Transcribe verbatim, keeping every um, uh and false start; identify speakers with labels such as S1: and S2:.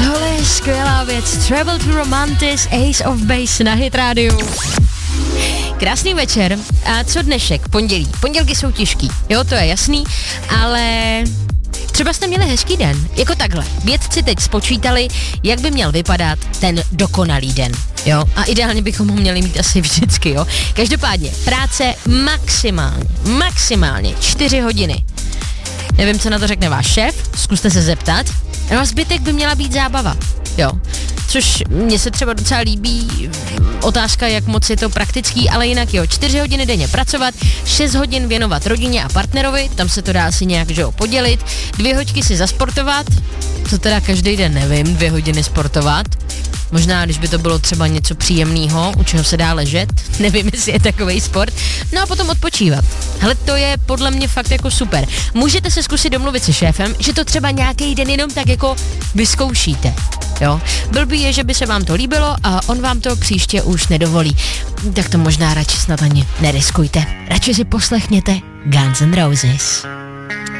S1: Tohle je skvělá věc. Travel to Romantis, Ace of Base na Hit Radio. Krásný večer. A co dnešek? Pondělí. Pondělky jsou těžký, jo, to je jasný, ale třeba jste měli hezký den. Jako takhle. Vědci teď spočítali, jak by měl vypadat ten dokonalý den. Jo, a ideálně bychom ho měli mít asi vždycky, jo. Každopádně, práce maximálně, maximálně čtyři hodiny. Nevím, co na to řekne váš šéf, zkuste se zeptat. No a zbytek by měla být zábava, jo. Což mně se třeba docela líbí, otázka, jak moc je to praktický, ale jinak jo, čtyři hodiny denně pracovat, šest hodin věnovat rodině a partnerovi, tam se to dá asi nějak, že jo, podělit, dvě hoďky si zasportovat, to teda každý den nevím, dvě hodiny sportovat, možná, když by to bylo třeba něco příjemného, u čeho se dá ležet, nevím, jestli je takovej sport, no a potom odpočívat. Hele, to je podle mě fakt jako super. Můžete se zkusit domluvit se šéfem, že to třeba nějaký den jenom tak jako vyzkoušíte. Jo, blbý je, že by se vám to líbilo a on vám to příště už nedovolí. Tak to možná radši snad ani neriskujte. Radši si poslechněte Guns N' Roses.